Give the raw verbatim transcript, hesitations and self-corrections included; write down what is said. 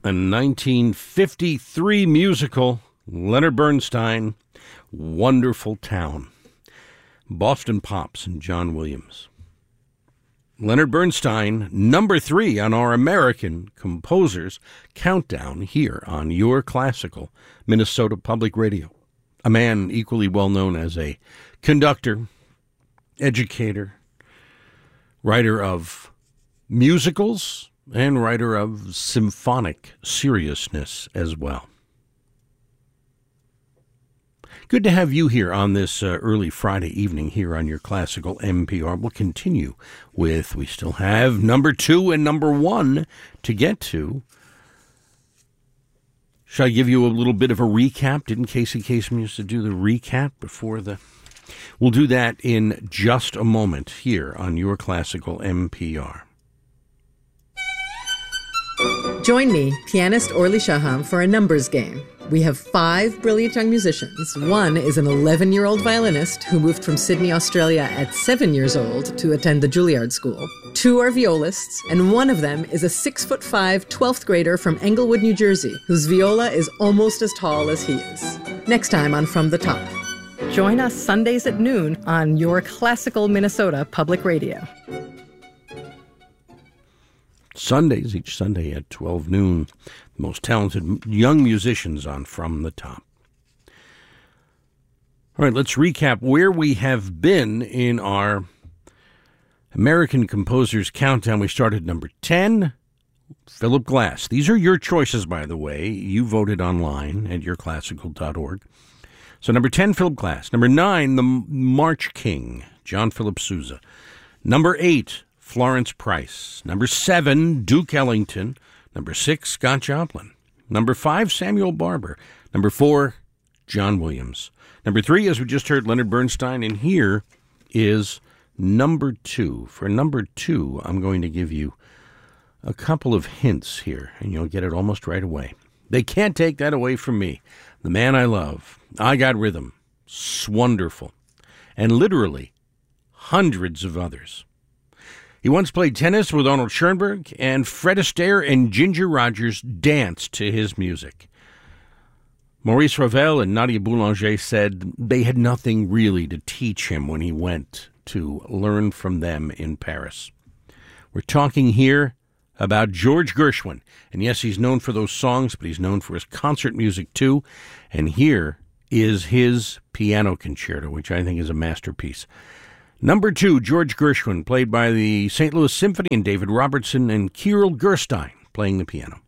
a nineteen fifty-three musical, Leonard Bernstein, Wonderful Town. Boston Pops and John Williams. Leonard Bernstein, number three on our American Composers Countdown here on Your Classical Minnesota Public Radio. A man equally well known as a conductor, educator, writer of musicals, and writer of symphonic seriousness as well. Good to have you here on this uh, early Friday evening here on your Classical M P R. We'll continue with, we still have number two and number one to get to. Shall I give you a little bit of a recap? Didn't Casey Kasem used to do the recap before the... We'll do that in just a moment here on your Classical M P R. Join me, pianist Orly Shaham, for a numbers game. We have five brilliant young musicians. One is an eleven-year-old violinist who moved from Sydney, Australia at seven years old to attend the Juilliard School. Two are violists, and one of them is a six-foot-five, twelfth grader from Englewood, New Jersey, whose viola is almost as tall as he is. Next time on From the Top. Join us Sundays at noon on Your Classical Minnesota Public Radio. Sundays, each Sunday at twelve noon. The most talented young musicians on From the Top. All right, let's recap where we have been in our American Composers Countdown. We started number ten, Philip Glass. These are your choices, by the way. You voted online at your classical dot org. So number ten, Philip Glass. Number nine, The March King, John Philip Sousa. Number eight, Florence Price. Number seven, Duke Ellington. Number six, Scott Joplin. Number five, Samuel Barber. Number four, John Williams. Number three, as we just heard, Leonard Bernstein. And here is number two. For number two, I'm going to give you a couple of hints here, and you'll get it almost right away. They can't take that away from me. The man I love, I Got Rhythm, Swonderful, and literally hundreds of others. He once played tennis with Arnold Schoenberg, and Fred Astaire and Ginger Rogers danced to his music. Maurice Ravel and Nadia Boulanger said they had nothing really to teach him when he went to learn from them in Paris. We're talking here about George Gershwin. And yes, he's known for those songs, but he's known for his concert music too. And here is his piano concerto, which I think is a masterpiece. Number two, George Gershwin, played by the Saint Louis Symphony, and David Robertson and Kirill Gerstein playing the piano.